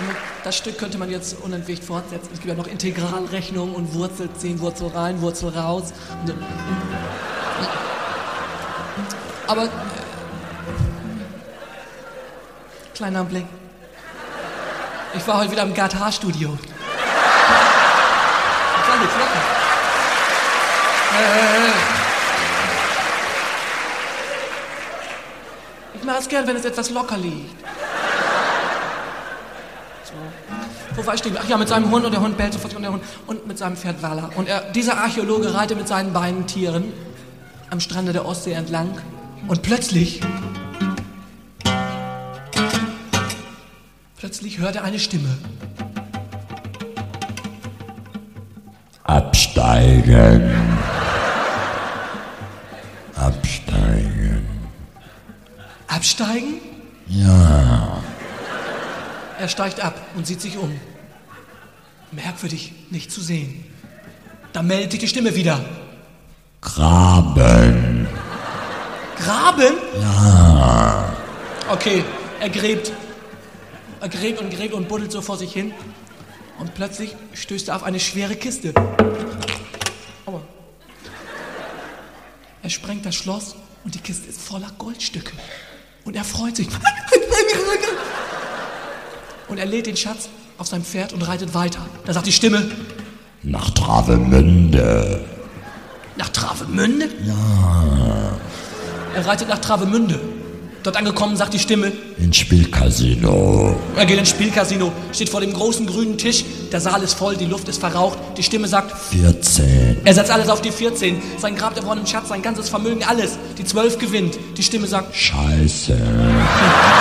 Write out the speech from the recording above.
Das Stück könnte man jetzt unentwegt fortsetzen. Es gibt ja noch Integralrechnung und Wurzel 10, Wurzel rein, Wurzel raus. Aber kleiner Blick. Ich war heute wieder im Gerd H-Studio. Das war nichts locker. Ich mache es gern, wenn es etwas locker liegt. So. Wo war ich stehen? Ach ja, mit seinem Hund, und der Hund bellt sofort, und mit seinem Pferd Walla. Und dieser Archäologe reitet mit seinen beiden Tieren am Strande der Ostsee entlang. Und plötzlich hört er eine Stimme. Absteigen. Absteigen. Absteigen? Ja. Er steigt ab und sieht sich um. Merkwürdig, nicht zu sehen. Da meldet sich die Stimme wieder. Graben. Graben? Ja. Okay, er gräbt und buddelt so vor sich hin. Und plötzlich stößt er auf eine schwere Kiste. Aua. Er sprengt das Schloss und die Kiste ist voller Goldstücke. Und er freut sich. Und er lädt den Schatz auf sein Pferd und reitet weiter. Da sagt die Stimme: Nach Travemünde. Nach Travemünde? Ja. Er reitet nach Travemünde. Dort angekommen sagt die Stimme: Ins Spielcasino. Er geht ins Spielcasino, steht vor dem großen grünen Tisch. Der Saal ist voll, die Luft ist verraucht. Die Stimme sagt: 14. Er setzt alles auf die 14. Sein Grab der Schatz, sein ganzes Vermögen, alles. Die 12 gewinnt. Die Stimme sagt: Scheiße.